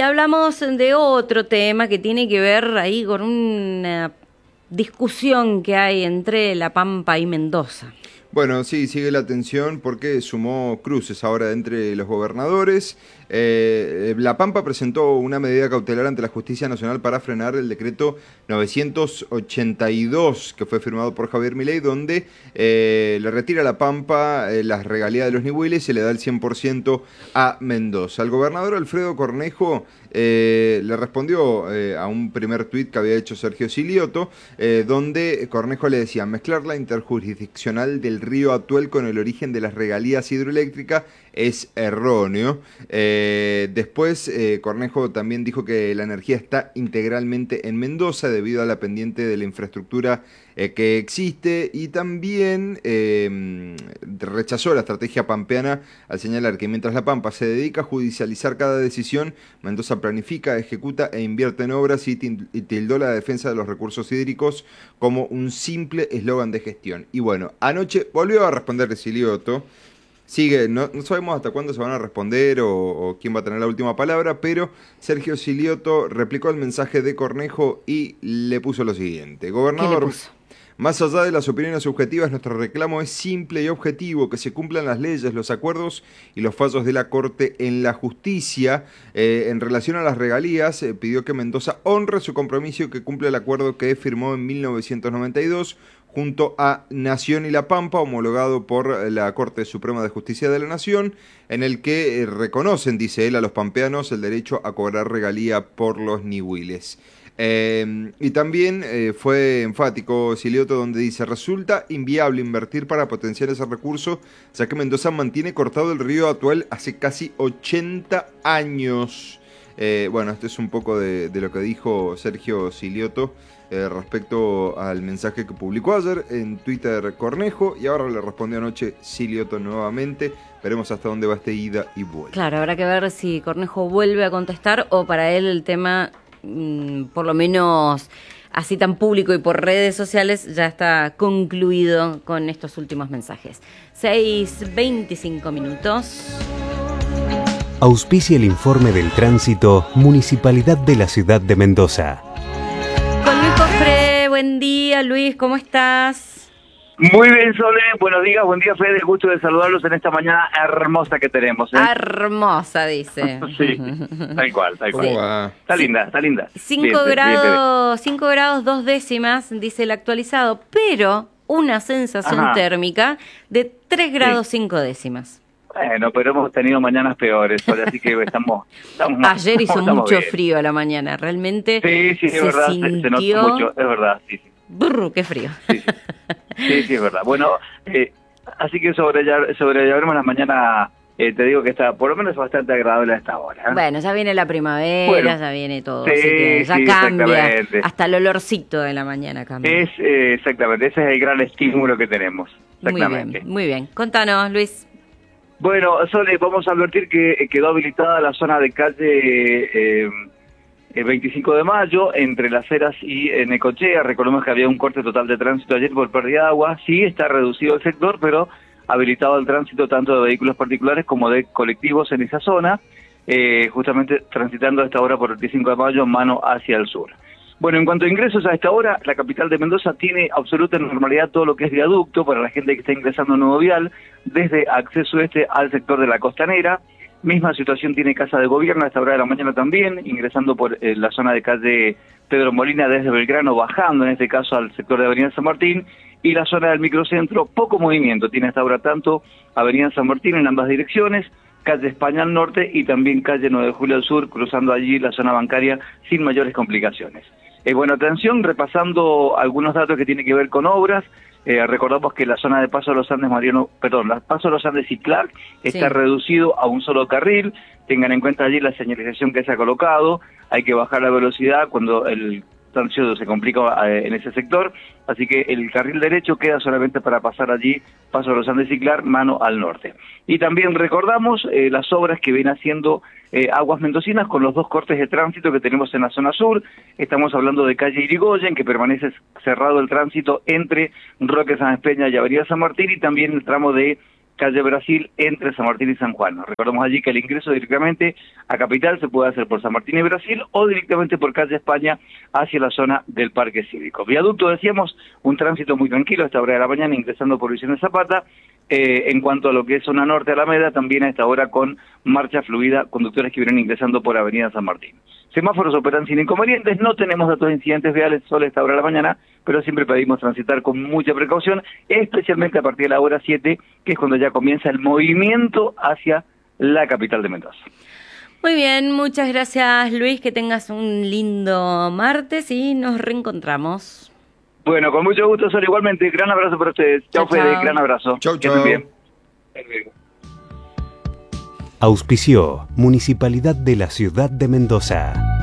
hablamos de otro tema que tiene que ver ahí con una discusión que hay entre La Pampa y Mendoza. Bueno, sí, sigue la tensión porque sumó cruces ahora entre los gobernadores. La Pampa presentó una medida cautelar ante la Justicia Nacional para frenar el decreto 982 que fue firmado por Javier Milei, donde le retira a La Pampa las regalías de los niweles y se le da el 100% a Mendoza. El gobernador Alfredo Cornejo le respondió a un primer tuit que había hecho Sergio Silioto, donde Cornejo le decía: mezclar la interjurisdiccional del río Atuel con el origen de las regalías hidroeléctricas es erróneo. Después Cornejo también dijo que la energía está integralmente en Mendoza debido a la pendiente de la infraestructura que existe, y también rechazó la estrategia pampeana al señalar que mientras La Pampa se dedica a judicializar cada decisión, Mendoza planifica, ejecuta e invierte en obras, y tildó la defensa de los recursos hídricos como un simple eslogan de gestión. Y bueno, anoche volvió a responder Silioto. Sigue, no sabemos hasta cuándo se van a responder o quién va a tener la última palabra, pero Sergio Silioto replicó el mensaje de Cornejo y le puso lo siguiente: gobernador, más allá de las opiniones subjetivas, nuestro reclamo es simple y objetivo: que se cumplan las leyes, los acuerdos y los fallos de la Corte en la justicia. En relación a las regalías, pidió que Mendoza honre su compromiso y que cumpla el acuerdo que firmó en 1992 junto a Nación y La Pampa, homologado por la Corte Suprema de Justicia de la Nación, en el que reconocen, dice él, a los pampeanos el derecho a cobrar regalía por los niweles. Y también fue enfático Silioto, donde dice: resulta inviable invertir para potenciar ese recurso, ya que Mendoza mantiene cortado el río Atuel hace casi 80 años. Bueno, esto es un poco de lo que dijo Sergio Silioto respecto al mensaje que publicó ayer en Twitter Cornejo, y ahora le respondió anoche Silioto nuevamente. Veremos hasta dónde va esta ida y vuelta. Claro, habrá que ver si Cornejo vuelve a contestar o para él el tema, por lo menos así tan público y por redes sociales, ya está concluido con estos últimos mensajes. 6:25 minutos. Auspicia el informe del tránsito Municipalidad de la Ciudad de Mendoza. Con Luis Cofre, buen día Luis, ¿cómo estás? Muy bien, Sole, buenos días, buen día, Fede, gusto de saludarlos en esta mañana hermosa que tenemos. Hermosa, dice. Sí, tal cual. Sí. Está linda. 5 grados, 5 grados 2 décimas, dice el actualizado, pero una sensación térmica de 3 grados 5 décimas. Bueno, pero hemos tenido mañanas peores, Sole, así que estamos Ayer hizo mucho bien. frío a la mañana, realmente. Sí, es verdad, se notó mucho, es verdad, sí. Brr, qué frío. Sí, es verdad. Bueno, así que sobrellevaremos la mañana, te digo que está por lo menos bastante agradable a esta hora. Bueno, ya viene la primavera, ya viene todo, así que ya cambia, hasta el olorcito de la mañana cambia. Exactamente, ese es el gran estímulo que tenemos. Exactamente. Muy bien. Contanos, Luis. Bueno, Sole, vamos a advertir que quedó habilitada la zona de calle 25 de Mayo, entre Las Heras y Necochea. Recordemos que había un corte total de tránsito ayer por pérdida de agua. Sí, está reducido el sector, pero habilitado el tránsito tanto de vehículos particulares como de colectivos en esa zona, justamente transitando a esta hora por el 25 de Mayo, mano hacia el sur. Bueno, en cuanto a ingresos a esta hora, la capital de Mendoza tiene absoluta normalidad todo lo que es viaducto para la gente que está ingresando a Nuevo Vial, desde acceso este al sector de la Costanera. Misma situación tiene Casa de Gobierno a esta hora de la mañana también, ingresando por la zona de calle Pedro Molina desde Belgrano, bajando en este caso al sector de Avenida San Martín, y la zona del microcentro, poco movimiento tiene hasta ahora tanto Avenida San Martín en ambas direcciones, calle España al norte y también calle 9 de Julio al sur, cruzando allí la zona bancaria sin mayores complicaciones. Bueno, atención, repasando algunos datos que tienen que ver con obras. Recordamos que la zona de Paso de los Andes Paso de los Andes y Clark está reducido a un solo carril. Tengan en cuenta allí la señalización que se ha colocado. Hay que bajar la velocidad cuando el tránsito se complica en ese sector. Así que el carril derecho queda solamente para pasar allí Paso de los Andes y Clark, mano al norte. Y también recordamos las obras que viene haciendo Aguas Mendocinas con los 2 cortes de tránsito que tenemos en la zona sur. Estamos hablando de calle Irigoyen, que permanece cerrado el tránsito entre Roque Sáenz Peña y Avenida San Martín, y también el tramo de calle Brasil, entre San Martín y San Juan. Recordemos allí que el ingreso directamente a Capital se puede hacer por San Martín y Brasil o directamente por calle España hacia la zona del Parque Cívico. Viaducto, decíamos, un tránsito muy tranquilo a esta hora de la mañana, ingresando por Vicente Zapata. En cuanto a lo que es zona norte Alameda, también a esta hora con marcha fluida, conductores que vienen ingresando por Avenida San Martín. Semáforos operan sin inconvenientes, no tenemos datos de incidentes viales solo a esta hora de la mañana, pero siempre pedimos transitar con mucha precaución, especialmente a partir de la hora 7, que es cuando ya comienza el movimiento hacia la capital de Mendoza. Muy bien, muchas gracias Luis, que tengas un lindo martes y nos reencontramos. Bueno, con mucho gusto, Sol, igualmente, gran abrazo para ustedes. Chau, Fede, gran abrazo. Chau, Que estén chau. bien. Auspició Municipalidad de la Ciudad de Mendoza.